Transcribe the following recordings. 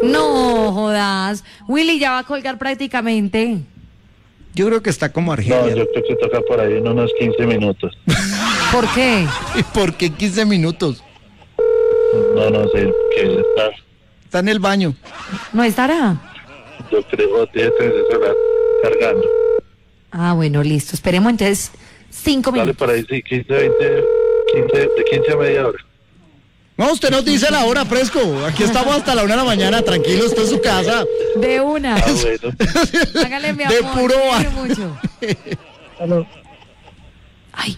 No jodas. Willy ya va a colgar prácticamente. Yo creo que está como Argelia. No, yo creo que toca por ahí en unos 15 minutos. ¿Por qué? ¿Y por qué 15 minutos? No sé qué está. Está en el baño. ¿No estará? Yo creo que tiene que estar cargando. Ah, bueno, listo. Esperemos entonces 5 Dale minutos. por ahí, sí, 15, 20, de 15 a media hora. No, usted nos dice la hora, fresco. Aquí estamos hasta la 1 de la mañana, tranquilo, está en su casa. De una. Ah, bueno. Hágale mi amor. De puro cuídese bar. mucho. Aló. Ay,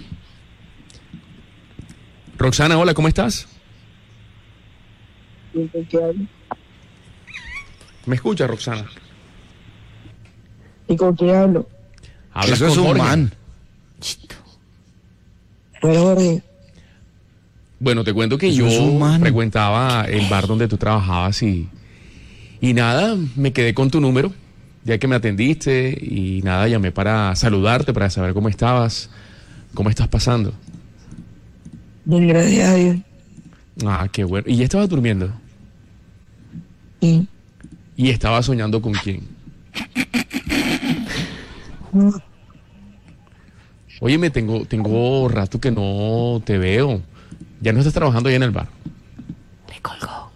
Roxana, hola, ¿cómo estás? ¿Me escuchas, Roxana? ¿Y con quién hablo? Hablas Eso es con un Jorge. man. Bueno, Jorge, Bueno, te cuento que Eso yo es un man. frecuentaba el bar donde tú trabajabas y nada, me quedé con tu número, ya que me atendiste y nada, llamé para saludarte, para saber cómo estabas, cómo estás pasando. bien, gracias a Dios. Ah, qué bueno. ¿Y ya estabas durmiendo? Y ¿Y estabas soñando con quién? Óyeme, tengo rato que no te veo. Ya no estás trabajando ahí en el bar. le colgó.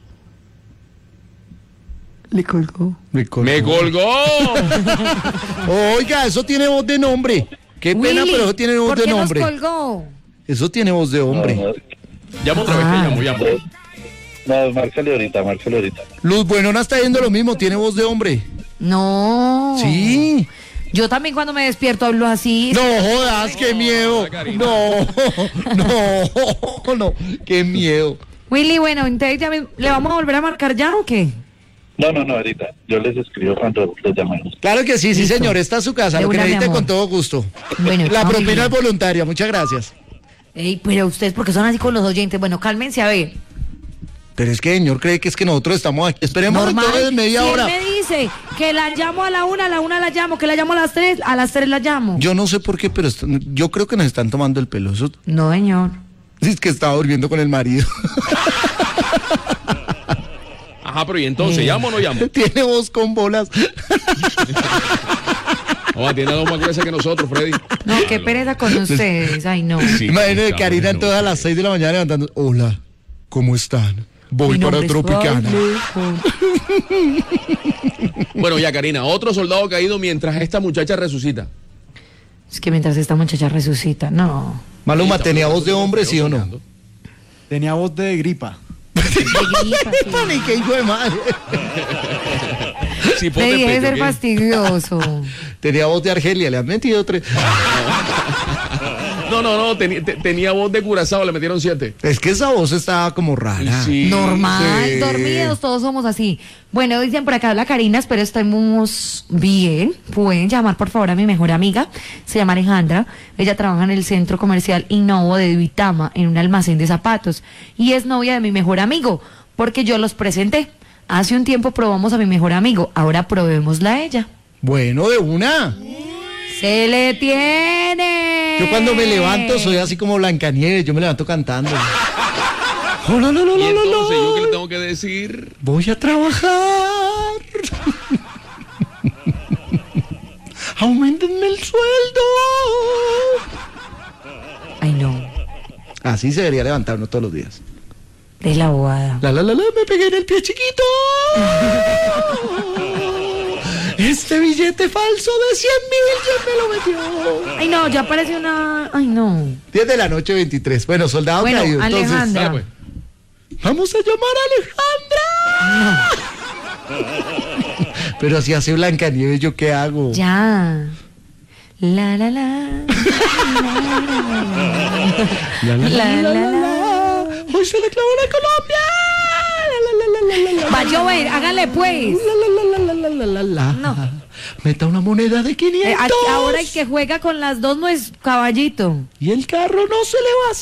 Le colgó. ¡Me colgó! Oiga, eso tiene voz de nombre. Qué pena, Willy, pero eso tiene voz ¿por de qué nombre. nos colgó? Eso tiene voz de hombre. No, Llamo otra vez, que llamo. márcale ahorita. Luz Buenona está yendo lo mismo, tiene voz de hombre. No. Sí. Yo también cuando me despierto hablo así. No jodas, qué miedo. No, qué miedo. Willy, bueno, entonces ya ¿le vamos a volver a marcar ya o qué? No, ahorita. Yo les escribo cuando les llamemos. Claro que sí, sí Listo. señor, está a su casa, De lo que una, mi necesite amor. con todo gusto. Bueno, La chao, propina Willy. es voluntaria, muchas gracias. Ey, pero ustedes, ¿por qué son así con los oyentes? Bueno, cálmense a ver. Pero es que el señor cree que es que nosotros estamos aquí. Esperemos Normal. entonces media Si hora. él me dice que la llamo a la 1 la llamo, que la llamo a las 3 la llamo. Yo no sé por qué, pero yo creo que nos están tomando el pelo. Eso No, señor. es que estaba durmiendo con el marido. Ajá, pero ¿y entonces llamo o no llamo? Tiene voz con bolas. Oh, tiene la voz más gruesa que nosotros, Freddy. No, qué pereza con ustedes. Ay, no. Sí, Imagínate claro, Karina no. todas a las 6 de la mañana levantando. Hola, ¿cómo están? Voy Mi para nombre es Tropicana. Pablo. Bueno, ya, Karina, otro soldado caído mientras esta muchacha resucita. Es que mientras esta muchacha resucita, no. Maluma, ¿tenía voz de hombre, sí o no? Tenía voz de gripa. De gripa, sí. Ni qué hijo de madre. Sí, ponte Deje de pecho, ser ¿qué? fastidioso. Tenía voz de Argelia, le han metido 3. No, tenía voz de Curazao, le metieron 7. Es que esa voz estaba como rara. Sí. Normal, Sí. dormidos, todos somos así. Bueno, dicen por acá, habla Karina, espero estemos bien. Pueden llamar por favor a mi mejor amiga, se llama Alejandra. Ella trabaja en el centro comercial Innovo de Duitama, en un almacén de zapatos. Y es novia de mi mejor amigo, porque yo los presenté. Hace un tiempo probamos a mi mejor amigo, ahora probémosla a ella. Bueno, de una. ¡Se le tiene! Yo cuando me levanto soy así como Blancanieves, yo me levanto cantando. Oh, no, Y entonces, ¿yo qué le tengo que decir? Voy a trabajar. Aumentenme el sueldo. Ay, no, Así se debería levantar uno todos los días. es la bobada. Me pegué en el pie chiquito. Este billete falso de 100,000, ¿quién me lo metió? Ay, no, ya parece una... Ay, no. 10 de la noche, 23. Bueno, soldado Bueno, caído. Entonces, Alejandra. Dale, pues. vamos a llamar a Alejandra. Pero si hace Blancanieves, ¿yo qué hago? Ya. La, la, la. La. Hoy se declaró la Colombia. Va a llover, hágale pues. No. Meta una moneda de 500. Ahora el que juega con las dos no es caballito. Y el carro no se le va a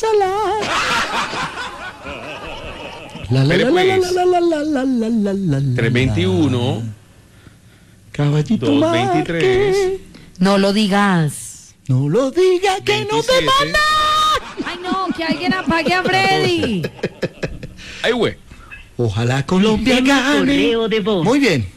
salar. Espere, pues. 321. Caballito 223. Márquez. No lo digas. No lo diga que no te 27. manda. Ay, no, que alguien apague a Freddy. Ay, güey. Ojalá Colombia gane. correo de voz. Muy bien.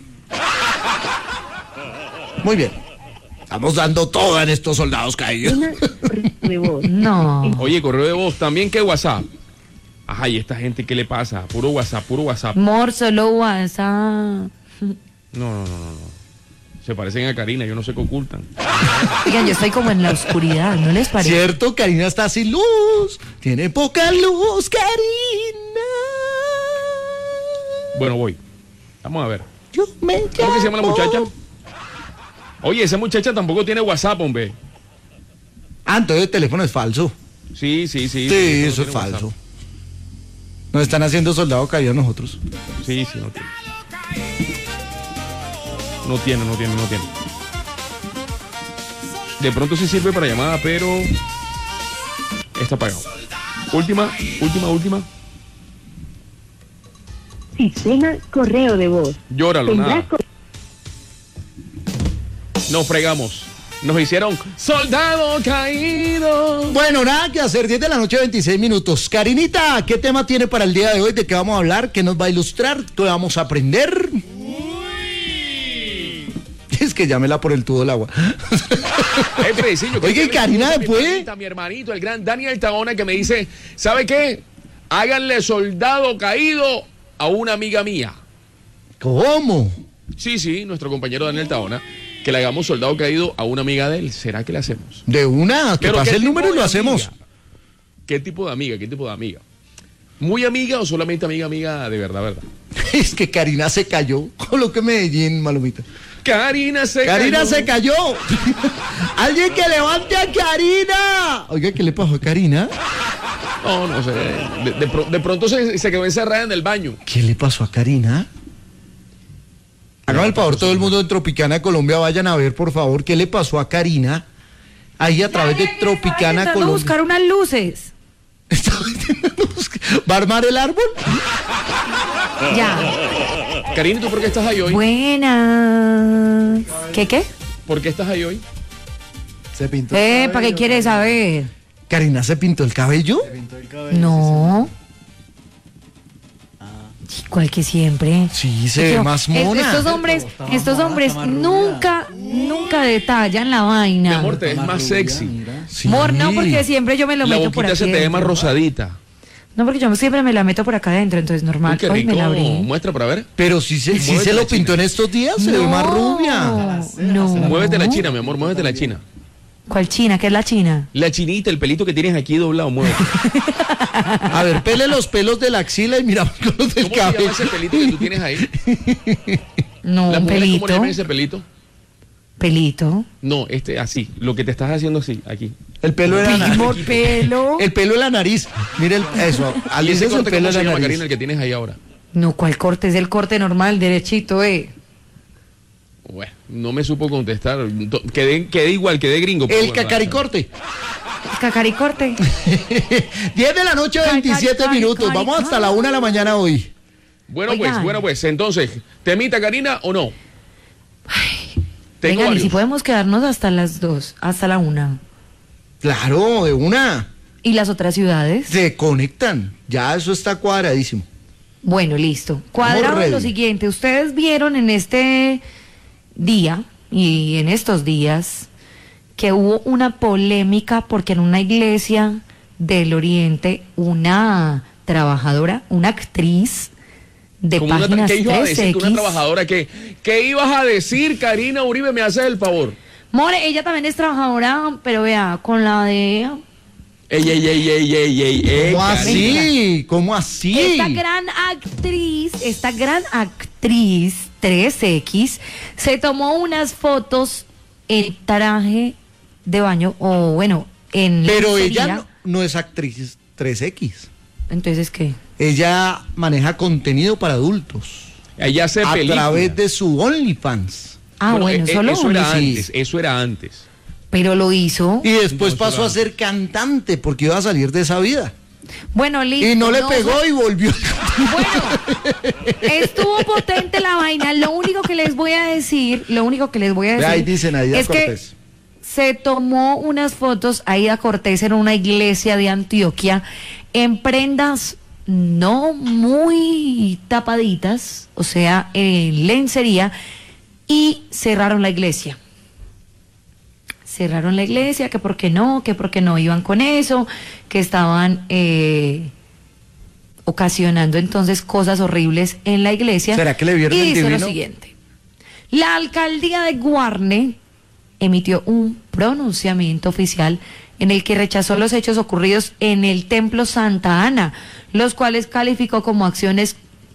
Muy bien. Estamos dando todo en estos soldados caídos. Correo de voz. No. Oye, correo de voz, también que WhatsApp. Ajá, ¿y esta gente qué le pasa? Puro WhatsApp, puro WhatsApp. Amor, solo WhatsApp. No. Se parecen a Karina, yo no sé qué ocultan. Oigan, yo estoy como en la oscuridad, ¿no les parece? Cierto, Karina está sin luz. Tiene poca luz, Karina. Bueno, voy. Vamos a ver. Yo me ¿Cómo que se llama la llamo- muchacha? Oye, esa muchacha tampoco tiene WhatsApp, hombre. Ah, entonces el teléfono es falso. Sí. Sí, no eso es tiene falso. WhatsApp. Nos están haciendo soldado caído a nosotros. Sí, no tiene. No tiene. De pronto sí sirve para llamada, pero está apagado. Última. Sistema correo de voz. Llóralo, Tendrá nada. Nos fregamos. Nos hicieron soldado caído. Bueno, nada que hacer, 10 de la noche, 26 minutos. Karinita, ¿qué tema tiene para el día de hoy? ¿De qué vamos a hablar? ¿Qué nos va a ilustrar? ¿Qué vamos a aprender? Es que llámela por el tubo del agua. Oye, Karina, después. Mi hermanito, el gran Daniel Taona, que me dice, ¿sabe qué? Háganle soldado caído a una amiga mía. ¿Cómo? Sí, nuestro compañero Daniel Taona, que le hagamos soldado caído a una amiga de él. ¿Será que le hacemos? De una, que Pero, pase ¿qué el número y tipo lo de hacemos. amiga? ¿Qué tipo de amiga? ¿Muy amiga o solamente amiga de verdad? Es que Karina se cayó. Coloque Medellín, malumita. Karina se cayó. Alguien que levante a Karina. Oiga, ¿qué le pasó a Karina? No sé. De pronto se quedó encerrada en el baño. ¿Qué le pasó a Karina? Hágame el favor, todo el mundo en Tropicana Colombia, vayan a ver, por favor, qué le pasó a Karina. Ahí a través de Tropicana Intentando Colombia. buscar unas luces. ¿Va a armar el árbol? Ya. Karina, ¿tú por qué estás ahí hoy? Buenas. ¿Qué? ¿Por qué estás ahí hoy? Se pintó el cabello, ¿Para qué quieres saber? ¿Karina se pintó el cabello? Se pintó el cabello. No. Igual que siempre. Sí, se ve Pero más mona. Estos hombres nunca detallan la vaina. Mi amor, te ves Está más rubia, sexy. mira. Sí. Amor, no, porque siempre yo me lo La meto por boquita aquí se te ve dentro. más rosadita. No, porque yo siempre me la meto por acá adentro, entonces normal. Uy, qué Hoy me rico. la abrí. Muestra para ver. Pero sí se Muévete lo la pintó china. en estos días, se ve más rubia. No. Muévete la china, mi amor, muévete la china. ¿Cuál china? ¿Qué es la china? La chinita, el pelito que tienes aquí doblado, muévete. A ver, pele los pelos de la axila y miramos con los del ¿Cómo se llama cabello. ese pelito que tú tienes ahí? No, ¿Las un mujeres cómo le llaman pelito. ese pelito? Pelito. No, así, lo que te estás haciendo así, aquí. El pelo de la nariz. Amor, pelo. El pelo de la nariz. Mira eso. ¿Y ese Alicia el corte pelo cómo de se la llama, nariz. Karina, el que tienes ahí ahora? No, ¿cuál corte? Es el corte normal, derechito, Bueno, no me supo contestar. Quedé igual, quedé gringo. pero El bueno, cacaricorte. Cacaricorte. 10 de la noche, 27 minutos. Vamos hasta la 1 de la mañana hoy. Bueno, Oigan. pues, entonces, ¿temita, Karina, o no? Tengo Vengan, y varios. si podemos quedarnos hasta las 2, hasta la 1. Claro, de una. ¿Y las otras ciudades? Se conectan. Ya eso está cuadradísimo. Bueno, listo. Cuadrado ready. lo siguiente. Ustedes vieron en este día y en estos días que hubo una polémica porque en una iglesia del Oriente una trabajadora, una actriz de Como páginas ¿Qué ibas a decir tú, una 3X. trabajadora? ¿Qué ibas a decir, Karina Uribe? ¿Me haces el favor? More, ella también es trabajadora, pero vea, con la de Ey, ¿Cómo Karina. así? ¿Cómo así? esta gran actriz 3X se tomó unas fotos en traje de baño o bueno, en Pero lencería. ella no es actriz 3X. Entonces, ¿qué? Ella maneja contenido para adultos. Ella hace A películas. través de su OnlyFans. Ah, bueno, solo eso era OnlyFans. antes, eso era antes. Pero lo hizo. Y después No, pasó eso a era ser cantante porque iba a salir de esa vida. Bueno, listo. Y no le pegó o sea, y volvió. Bueno, estuvo potente la vaina. Lo único que les voy a decir, Ve, ahí dicen Aida es Cortés. que se tomó unas fotos Aida Cortés en una iglesia de Antioquia en prendas no muy tapaditas, o sea, en lencería, y cerraron la iglesia. Cerraron la iglesia, que porque no iban con eso, que estaban ocasionando entonces cosas horribles en la iglesia. ¿Será que le vieron y el dice divino? lo siguiente: la alcaldía de Guarne emitió un pronunciamiento oficial en el que rechazó los hechos ocurridos en el Templo Santa Ana, los cuales calificó como acciones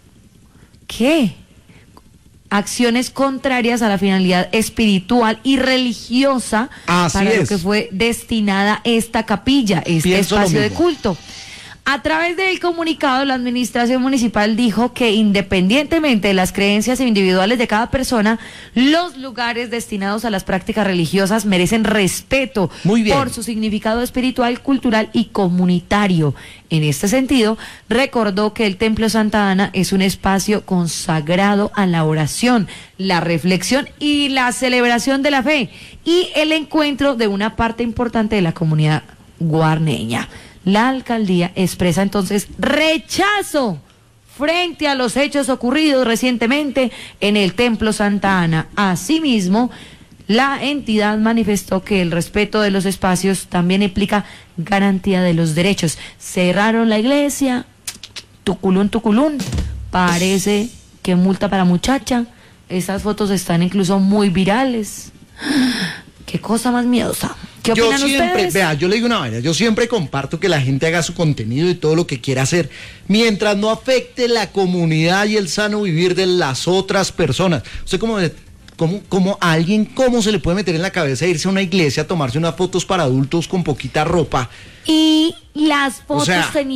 acciones contrarias a la finalidad espiritual y religiosa para lo que fue destinada esta capilla, este espacio de culto. A través del comunicado, la administración municipal dijo que independientemente de las creencias individuales de cada persona, los lugares destinados a las prácticas religiosas merecen respeto por su significado espiritual, cultural y comunitario. En este sentido, recordó que el Templo Santa Ana es un espacio consagrado a la oración, la reflexión y la celebración de la fe y el encuentro de una parte importante de la comunidad guarneña. La alcaldía expresa entonces rechazo frente a los hechos ocurridos recientemente en el Templo Santa Ana. Asimismo, la entidad manifestó que el respeto de los espacios también implica garantía de los derechos. Cerraron la iglesia, tuculún, parece que multa para muchacha. Estas fotos están incluso muy virales. Qué cosa más miedosa. ¿Qué opinan ustedes? Vea, yo le digo una vaina, yo siempre comparto que la gente haga su contenido y todo lo que quiera hacer, mientras no afecte la comunidad y el sano vivir de las otras personas. Usted como a alguien, ¿cómo se le puede meter en la cabeza irse a una iglesia a tomarse unas fotos para adultos con poquita ropa? Y las fotos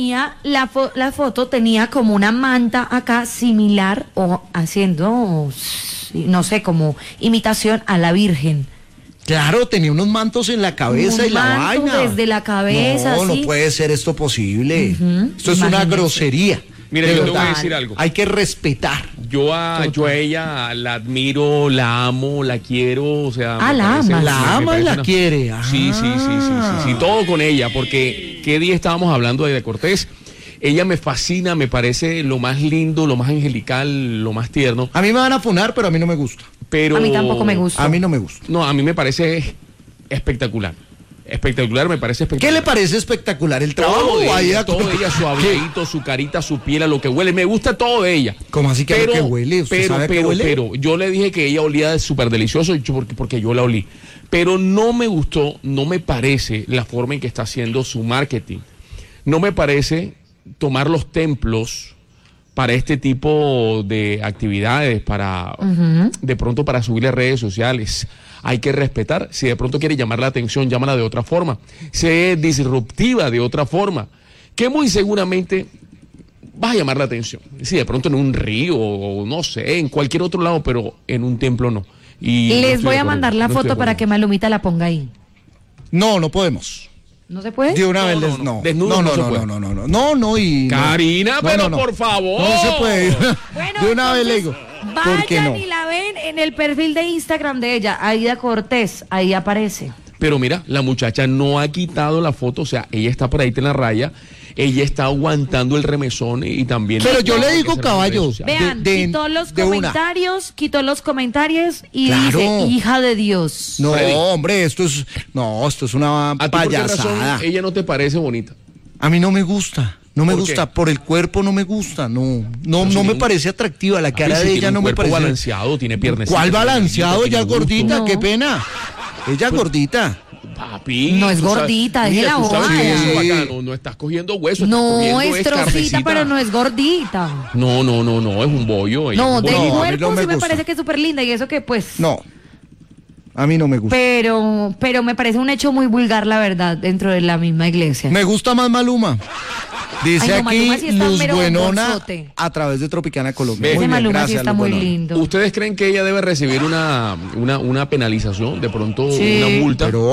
la foto tenía como una manta acá similar o haciendo, no sé, como imitación a la Virgen. Claro, tenía unos mantos en la cabeza y la vaina. Desde la cabeza. No puede ser esto posible. Esto es una grosería. Mira, yo te voy a decir algo. Hay que respetar. Yo a ella la admiro, la amo, la quiero, o sea... La ama y la quiere. Sí, todo con ella, porque ¿qué día estábamos hablando de Cortés? Ella me fascina, me parece lo más lindo, lo más angelical, lo más tierno. A mí me van a funar, pero a mí no me gusta. A mí tampoco me gusta. A mí no me gusta. No, a mí me parece espectacular. Me parece espectacular. ¿Qué le parece espectacular? ¿El trabajo? Todo de ella, su habladito, su carita, su piel, a lo que huele. Me gusta todo de ella. ¿Cómo así que lo que huele? ¿Usted sabe qué huele? Pero yo le dije que ella olía súper delicioso porque yo la olí. Pero no me gustó, no me parece la forma en que está haciendo su marketing. No me parece tomar los templos para este tipo de actividades, para de pronto para subirle a redes sociales. Hay que respetar. Si de pronto quiere llamar la atención, llámala de otra forma. Sé disruptiva de otra forma, que muy seguramente vas a llamar la atención. Si de pronto en un río, o no sé, en cualquier otro lado, pero en un templo no. Y les voy a mandar la foto para que Malumita la ponga ahí. No podemos. ¿No se puede? De una vez no. Desnudo No. Karina, pero por favor. No se puede. Bueno, de una vez le digo. Vayan y la ven en el perfil de Instagram de ella, Aida Cortés, ahí aparece. Pero mira, la muchacha no ha quitado la foto, o sea, ella está por ahí en la raya, ella está aguantando el remesón y también... Pero yo le digo, caballo, vean, quitó los comentarios y dice, hija de Dios. No, Freddy. Hombre, esto es una payasada. ¿Por qué razón ella no te parece bonita? A mí no me gusta. No me gusta, por el cuerpo no me gusta, no me parece atractiva, la cara de ella no me parece. Balanceado, tiene piernas. ¿Cuál balanceado? Ella es gordita, qué pena. Ella es gordita. Papi. No es gordita, déjela boba. No estás cogiendo hueso. No, es trocita, pero no es gordita. No, es un bollo. No, de cuerpo sí me parece que es súper linda y eso que pues... No. A mí no me gusta. Pero me parece un hecho muy vulgar, la verdad, dentro de la misma iglesia. Me gusta más Maluma. Dice aquí Maluma sí Luz Buenona a través de Tropicana Colombia. Ese Maluma sí está muy lindo. ¿Ustedes creen que ella debe recibir una penalización? De pronto una multa. Pero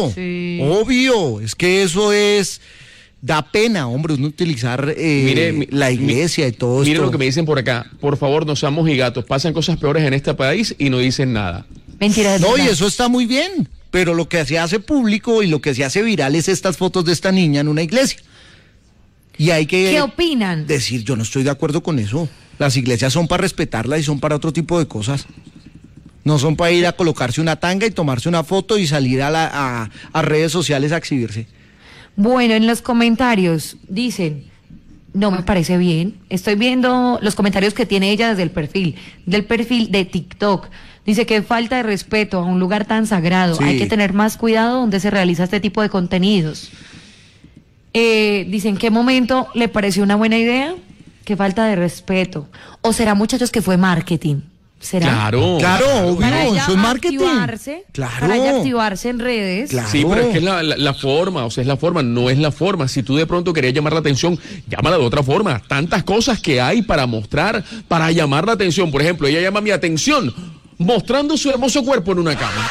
obvio. Es que eso da pena, hombre, uno utilizar la iglesia y todo esto. Mire lo que me dicen por acá. Por favor, no seamos gigatos. Pasan cosas peores en este país y no dicen nada. Mentira. No, y eso está muy bien. Pero lo que se hace público y lo que se hace viral es estas fotos de esta niña en una iglesia. Y hay que ¿Qué opinan? decir, yo no estoy de acuerdo con eso. Las iglesias son para respetarlas y son para otro tipo de cosas. No son para ir a colocarse una tanga y tomarse una foto y salir a redes sociales a exhibirse. Bueno, en los comentarios dicen, no me parece bien. Estoy viendo los comentarios que tiene ella desde el perfil, del perfil de TikTok. Dice que falta de respeto a un lugar tan sagrado. Sí. Hay que tener más cuidado donde se realiza este tipo de contenidos. Dice, ¿en qué momento le pareció una buena idea? Qué falta de respeto. ¿O será, muchachos, que fue marketing? ¿Será? Claro. Claro, obvio, Para ella eso es marketing. activarse, Claro. para ella activarse en redes. Claro. Sí, pero es que es la forma, o sea, es la forma, no es la forma. Si tú de pronto querías llamar la atención, llámala de otra forma. Tantas cosas que hay para mostrar, para llamar la atención. Por ejemplo, ella llama mi atención mostrando su hermoso cuerpo en una cama.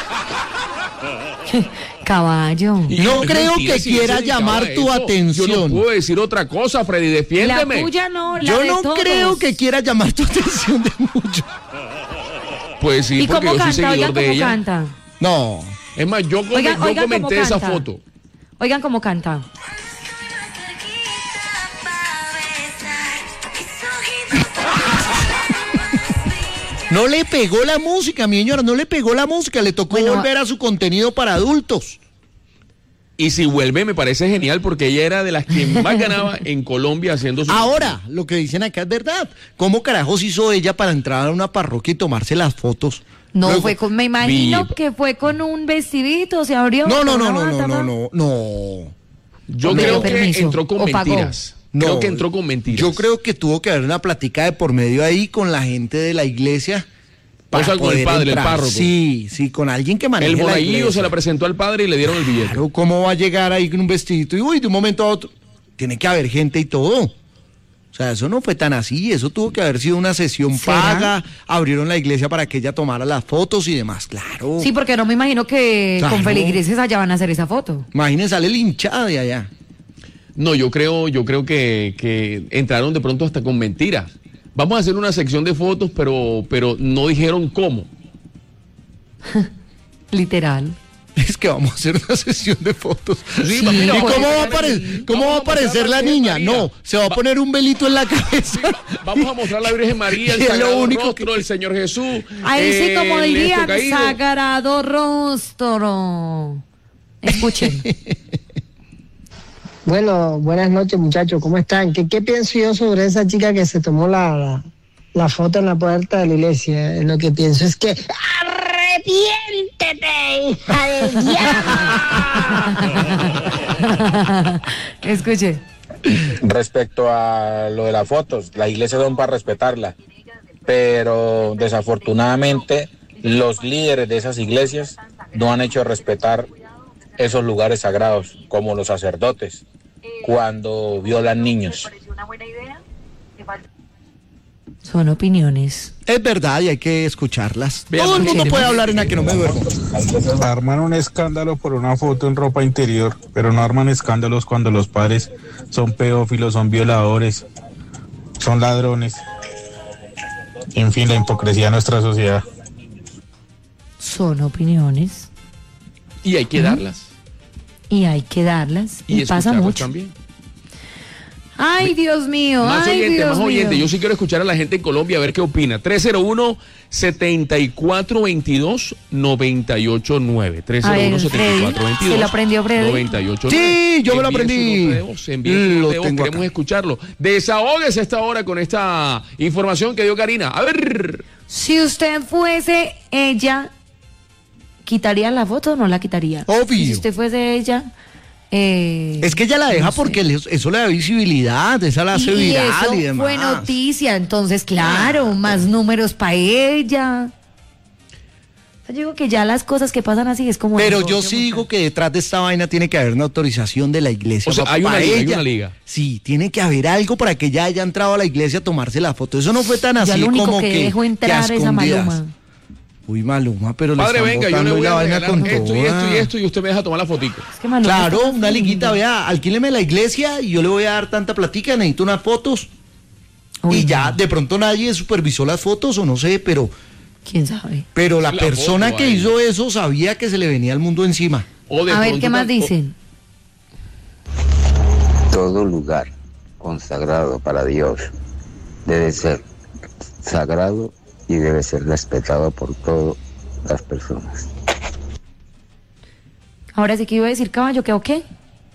Caballo. Y No es creo mentira, que si quiera se dedicaba llamar a tu eso. atención. Yo no puedo decir otra cosa, Freddy, La defiéndeme. tuya no, la Yo de no todos. creo que quiera llamar tu atención de mucho. Pues sí, ¿Y porque cómo yo soy canta? seguidor Oigan de cómo ella. canta. No. Es más, yo Oigan cómo comenté esa canta. foto. Oigan cómo canta. No le pegó la música, mi señora, no le pegó la música, le tocó Bueno, volver a su contenido para adultos. Y si vuelve, me parece genial porque ella era de las que más ganaba en Colombia haciendo su... Ahora, lo que dicen acá es verdad. ¿Cómo carajos hizo ella para entrar a una parroquia y tomarse las fotos? No, Luego- fue con, me imagino Vi- que fue con un vestidito, se abrió. No, con una bata, no. Yo ¿O creo pidió que permiso? entró con ¿O pagó? mentiras. No, Creo que entró con mentiras. Yo creo que tuvo que haber una plática de por medio ahí con la gente de la iglesia. O sea, con el poder padre, el entrar. párroco. Sí, con alguien que maneje El la monaguillo iglesia. se la presentó al padre y le dieron el billete. Claro, ¿cómo va a llegar ahí con un vestidito y uy, de un momento a otro? Tiene que haber gente y todo. O sea, eso no fue tan así, eso tuvo que haber sido una sesión ¿Será? paga, abrieron la iglesia para que ella tomara las fotos y demás, claro. Sí, porque no me imagino que Claro. con feligreses allá van a hacer esa foto. Imagínense, sale linchada de allá. No, yo creo que entraron de pronto hasta con mentiras. Vamos a hacer una sección de fotos, pero no dijeron cómo. Literal. Es que vamos a hacer una sesión de fotos. Sí, ¿Y mira, cómo puede va a ser aparecer, así. cómo va a aparecer la niña? No, se va a poner un velito en la cabeza. Vamos a mostrar la Virgen María, el Y es lo Sagrado único Rostro del Señor Jesús. Ahí sí, como el dirían, esto caído. sagrado rostro. Escuchen. Bueno, buenas noches muchachos, ¿cómo están? ¿Qué pienso yo sobre esa chica que se tomó la foto en la puerta de la iglesia? Lo que pienso es que ¡arrepiéntete, hija del diablo! Escuche. Respecto a lo de las fotos, las iglesias son para respetarla, pero desafortunadamente los líderes de esas iglesias no han hecho respetar esos lugares sagrados, como los sacerdotes, cuando violan niños. Son opiniones. Es verdad y hay que escucharlas. Vean, Todo el mundo escuchen. puede hablar en la que no me duermo. Arman un escándalo por una foto en ropa interior, pero no arman escándalos cuando los padres son pedófilos, son violadores, son ladrones. En fin, la hipocresía de nuestra sociedad. Son opiniones. Y hay que darlas. Y hay que darlas. Y pasa escucharlas mucho. también. Ay, Dios mío. Más ay, oyente, Dios más oyente. mío. Yo sí quiero escuchar a la gente en Colombia a ver qué opina. 301-7422-989. A ver, Freddy, ¿se lo aprendió Freddy? 989. Sí, yo me lo Envíe su aprendí. nota de voz, envíe su nota Lo de voz, tengo queremos acá. escucharlo. Desahóguese esta hora con esta información que dio Karina. A ver. Si usted fuese ella, ¿quitaría la foto o no la quitaría? Obvio. Si usted fuese ella, Es que ella la deja no sé. porque eso le da visibilidad, esa la hace y viral eso y demás. fue noticia, entonces claro, más números para ella. Yo digo que ya las cosas que pasan así es como... Pero negocio, yo sí digo que detrás de esta vaina tiene que haber una autorización de la iglesia. O sea, hay una liga, hay una liga. Sí, tiene que haber algo para que ella haya entrado a la iglesia a tomarse la foto. Eso no fue tan así Ya lo único como que dejó a entrar esa escondidas. Maluma. Uy, Maluma, pero Padre, le están venga, yo le botando voy la a vaina regalar con esto y esto toda. y esto y usted me deja tomar la fotico. Es que Maluma Claro, está una haciendo- liguita, vea, alquíleme la iglesia y yo le voy a dar tanta platica, necesito unas fotos. Uy, y ya, no. de pronto nadie supervisó las fotos o no sé, pero ¿Quién sabe? la La persona foto que ahí. hizo eso sabía que se le venía el mundo encima. O de A ver, pronto ¿qué más tan- dicen? Todo lugar, consagrado para Dios. Debe ser sagrado y debe ser respetado por todas las personas. Ahora sí que iba a decir caballo, ¿qué o qué?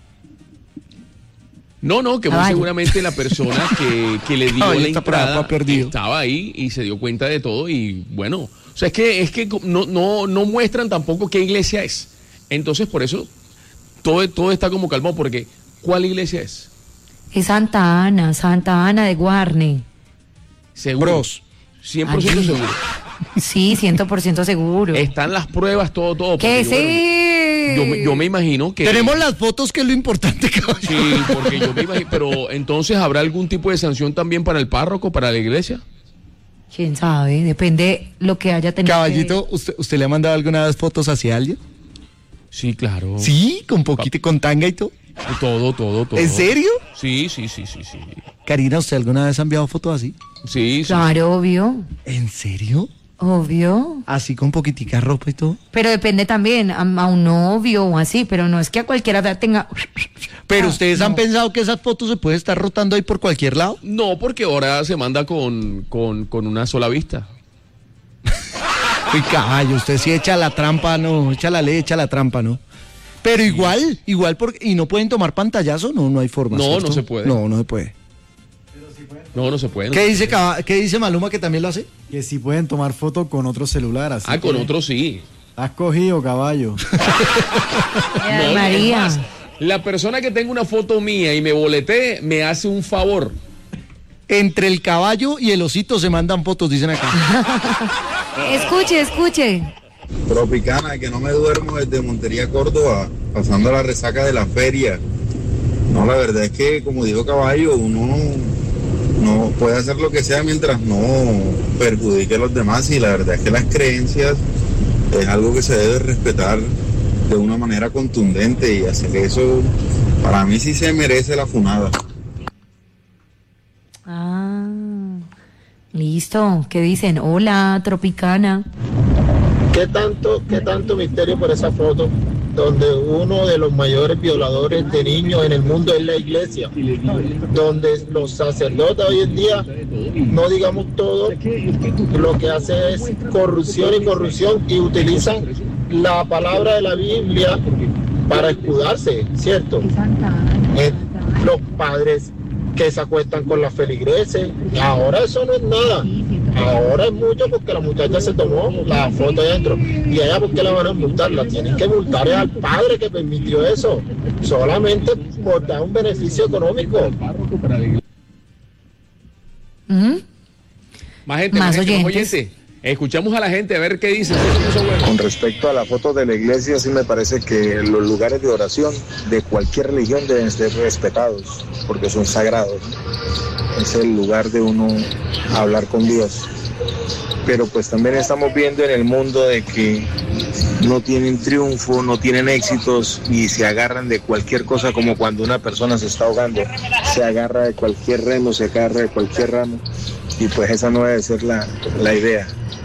No, que muy seguramente la persona que le dio la entrada estaba ahí y se dio cuenta de todo y bueno, o sea, es que no muestran tampoco qué iglesia es. Entonces, por eso todo está como calmado, porque ¿cuál iglesia es? Es Santa Ana de Guarne. ¿Seguro? 100% seguro. Sí, 100% seguro. Están las pruebas, todo. Que sí. Bueno, yo me imagino que... Tenemos las fotos, que es lo importante, caballo. Sí, porque yo me imagino... Pero entonces, ¿habrá algún tipo de sanción también para el párroco, para la iglesia? ¿Quién sabe? Depende lo que haya tenido. Caballito, ¿usted le ha mandado alguna vez fotos hacia alguien? Sí, claro. ¿Sí? ¿Con poquito, con tanga y todo? Todo. ¿En serio? Sí. Karina, ¿usted alguna vez ha enviado fotos así? Sí. Claro, obvio. ¿En serio? Obvio. Así con poquitica ropa y todo. Pero depende también a un novio o así, pero no es que a cualquiera tenga... ¿Pero ustedes han pensado que esas fotos se pueden estar rotando ahí por cualquier lado? No, porque ahora se manda con una sola vista. Uy, caballo, usted sí echa la trampa, no, echa la ley, echa la trampa, ¿no? Pero igual, porque, ¿y no pueden tomar pantallazo? No hay forma. No, ¿cierto? no se puede. No se puede. No se puede. ¿Qué dice Maluma, que también lo hace? Que sí pueden tomar fotos con otro celular. Así con otro sí. Has cogido, caballo. No, María. Es más, la persona que tenga una foto mía y me boletee, me hace un favor. Entre el caballo y el osito se mandan fotos, dicen acá. Escuche. Tropicana, que no me duermo desde Montería, Córdoba, pasando la resaca de la feria. No, la verdad es que, como dijo Caballo, uno no puede hacer lo que sea mientras no perjudique a los demás, y la verdad es que las creencias es algo que se debe respetar de una manera contundente, y hacer eso, para mí sí se merece la funada. Listo. ¿Qué dicen? Hola, Tropicana. ¿Qué tanto misterio por esa foto donde uno de los mayores violadores de niños en el mundo es la iglesia, donde los sacerdotes hoy en día, no digamos todo, lo que hace es corrupción y utilizan la palabra de la Biblia para escudarse, ¿cierto? Los padres que se acuestan con las feligreses, ahora eso no es nada. Ahora es mucho porque la muchacha se tomó la foto adentro. Y allá, ¿por qué la van a multar? La tienen que multar al padre que permitió eso, solamente por dar un beneficio económico. Más gente. Escuchamos a la gente a ver qué dice. Con respecto a la foto de la iglesia, sí me parece que los lugares de oración de cualquier religión deben ser respetados, porque son sagrados. Es el lugar de uno hablar con Dios. Pero pues también estamos viendo en el mundo de que no tienen triunfo, no tienen éxitos y se agarran de cualquier cosa, como cuando una persona se está ahogando, se agarra de cualquier remo, se agarra de cualquier ramo, y pues esa no debe ser la idea.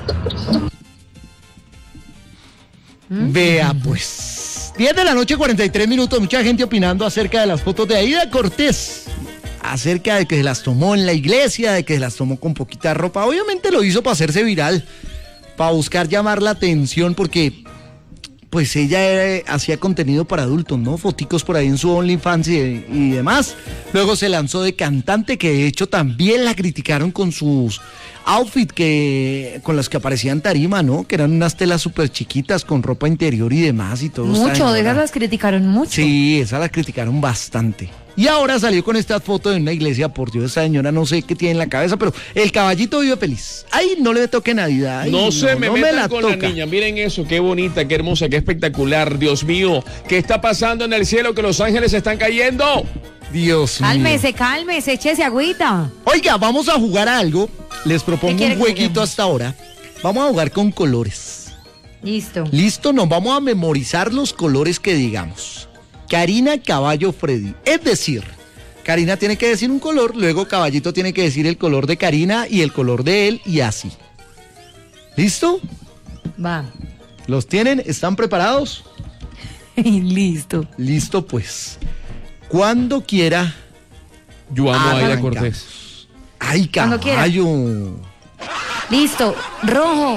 Vea pues, 10 de la noche, 43 minutos, mucha gente opinando acerca de las fotos de Aida Cortés, acerca de que se las tomó en la iglesia, de que se las tomó con poquita ropa. Obviamente lo hizo para hacerse viral, para buscar llamar la atención, porque pues ella hacía contenido para adultos, ¿no? Foticos por ahí en su OnlyFans y demás. Luego se lanzó de cantante, que de hecho también la criticaron con sus outfits con las que aparecía en tarima, ¿no? Que eran unas telas súper chiquitas con ropa interior y demás y todo. Mucho, de esas las criticaron mucho. Sí, esas las criticaron bastante. Y ahora salió con esta foto de una iglesia. Por Dios, esa señora no sé qué tiene en la cabeza, pero el caballito vive feliz. Ay, no le toque Navidad. Ay, no me metan con la niña. Miren eso, qué bonita, qué hermosa, qué espectacular. Dios mío, ¿qué está pasando en el cielo? Que los ángeles están cayendo. Dios mío. Cálmese, échese agüita. Oiga, vamos a jugar a algo. Les propongo un jueguito hasta ahora. Vamos a jugar con colores. Listo, nos vamos a memorizar los colores que digamos. Karina, Caballo, Freddy. Es decir, Karina tiene que decir un color, luego Caballito tiene que decir el color de Karina y el color de él, y así. ¿Listo? Va. ¿Los tienen? ¿Están preparados? Listo. Listo, pues. Cuando quiera, Yo amo a Aida Arrancamos. Cortés. Ay, Cuando quiera. caballo. Listo. Rojo.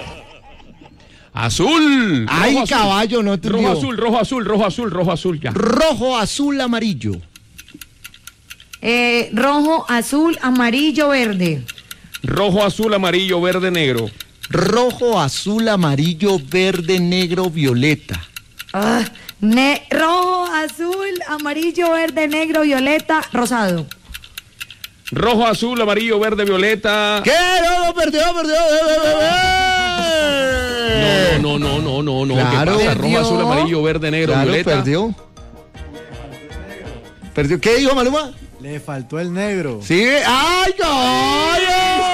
Azul. Ay, rojo, azul. caballo, no te Rojo, azul, rojo, azul, rojo, azul, rojo, azul, ya. Rojo, azul, amarillo. Rojo, azul, amarillo, verde. Rojo, azul, amarillo, verde, negro. Rojo, azul, amarillo, verde, negro, violeta. Rojo, azul, amarillo, verde, negro, violeta, rosado. Rojo, azul, amarillo, verde, violeta. ¿Qué? No, perdió. No. Claro. ¿Qué pasa? Rojo, Perdió. azul, amarillo, verde, negro, Claro, violeta. Perdió. ¿Qué dijo Maluma? Le faltó el negro. Sí. ¡Ay, caballo!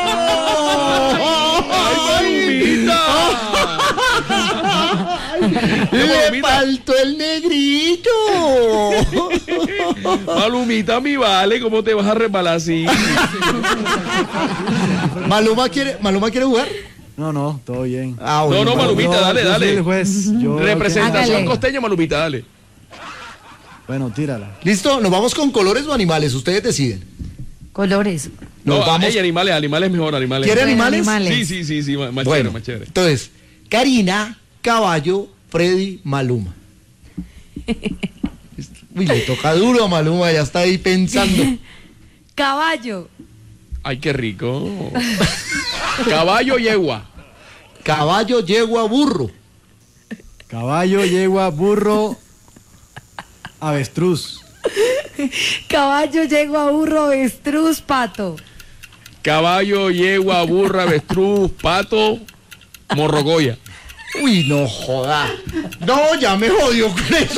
¡Ay, Malumita! Le faltó el negrito. Malumita, mi vale, ¿cómo te vas a resbalar así? ¿Maluma quiere jugar? No, todo bien. Ah, No, Malumita, dale. Yo soy el juez. Representación Hágale. costeña, Malumita, dale. Bueno, tírala. ¿Listo? ¿Nos vamos con colores o animales? Ustedes deciden. Colores. Nos vamos. Ey, animales mejor, animales. ¿Quiere Bueno, animales? Sí, más Bueno, chévere, más chévere. entonces, Karina, Caballo, Freddy, Maluma. Uy, le toca duro a Maluma, ya está ahí pensando. Caballo. Ay, qué rico. Caballo, yegua. Caballo, yegua, burro. Caballo, yegua, burro, avestruz. Caballo, yegua, burro, avestruz, pato. Caballo, yegua, burra, avestruz, pato, morrocoya. Uy, no joda. No, ya me jodió con eso.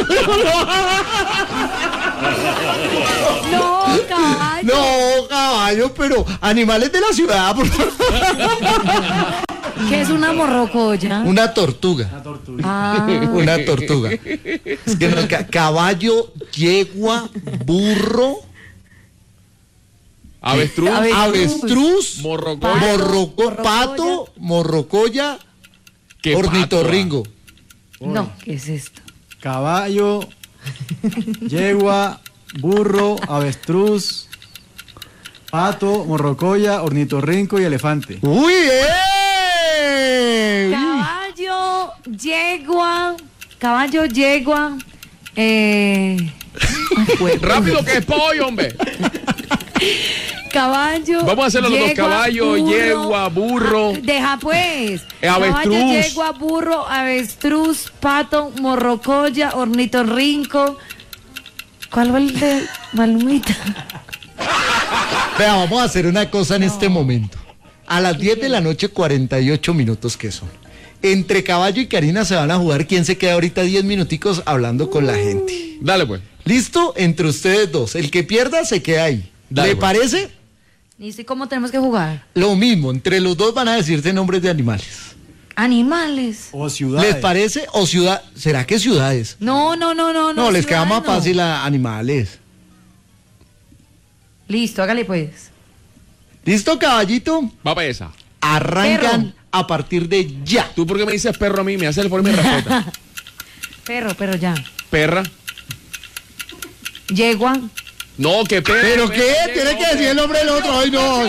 No, caballo. No, caballo, pero animales de la ciudad, por favor. ¿Qué es una morrocoya? Una tortuga. Ah. Una tortuga. Es que no, caballo, yegua, burro, Avestruz, avestruz, morrocoya. pato, morrocoya, ¿Qué ornitorrinco. No, ¿qué es esto? Caballo, yegua, burro, avestruz, pato, morrocoya, ornitorrinco y elefante. ¡Uy, Caballo, yegua, Rápido que es pollo, hombre. Caballo. Vamos a hacerlo los dos. Caballo, yegua, burro. Deja pues. Avestruz. Caballo, yegua, burro, avestruz, pato, morrocoya, ornitorrinco. ¿Cuál fue el de Malumita? Vea, vamos a hacer una cosa en este momento. A las 10 de la noche, 48 minutos que son. Entre Caballo y Karina se van a jugar quién se queda ahorita 10 minuticos hablando con la gente. Dale pues. ¿Listo? Entre ustedes dos. El que pierda se queda ahí. Dale, ¿Le pues. parece? ¿Y sí cómo tenemos que jugar? Lo mismo, entre los dos van a decirse nombres de animales. Animales. O ciudades. ¿Les parece? ¿O ciudad? ¿Será que ciudades? No. No, les queda más ciudadano. fácil a animales. Listo, hágale pues. ¿Listo, caballito? Va para esa. Arrancan Perro. a partir de ya. ¿Tú por qué me dices perro a mí? Me haces el favor y me respeta. Perro, ya. Perra. Yegua. No, que perro. ¿Pero qué? Tiene que decir el nombre del otro. Ay, no.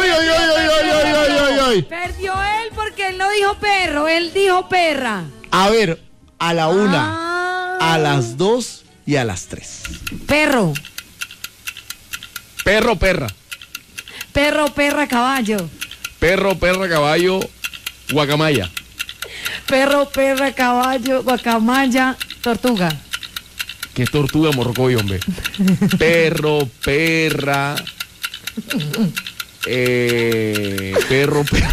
Ay. Perdió él porque él no dijo perro, él dijo perra. A ver, a la 1, a las 2 y a las 3. Perro. Perro, perra. Perro, perra, caballo. Perro, perra, caballo, guacamaya. Perro, perra, caballo, guacamaya, tortuga. ¿Qué tortuga morrocoyo, hombre? Perro, perra. Perro, perra.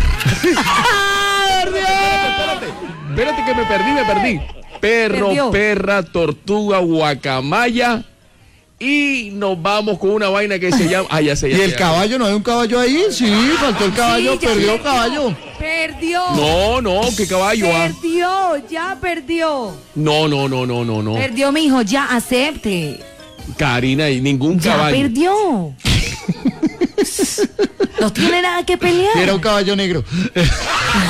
Espérate que me perdí. Perro, Perdió. perra, tortuga, guacamaya. Y nos vamos con una vaina que se llama. Ah, ya sé. ¿Y el caballo? ¿No hay un caballo ahí? Sí, faltó el caballo, Sí, ya perdió perdió. caballo. Perdió. No, ¿qué caballo? Perdió, ya perdió. No. Perdió, mijo, ya acepte. Karina, y ningún Ya caballo. perdió. No tiene nada que pelear. Y era un caballo negro.